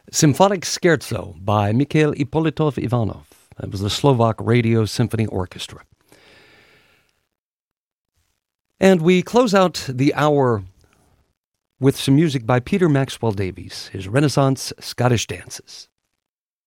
Symphonic Scherzo by Mikhail Ippolitov Ivanov. That was the Slovak Radio Symphony Orchestra. And we close out the hour with some music by Peter Maxwell Davies, his Renaissance Scottish Dances.